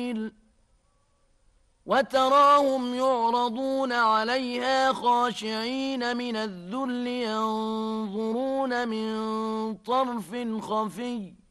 وتراهم يعرضون عليها خاشعين من الذل ينظرون من طرف خفي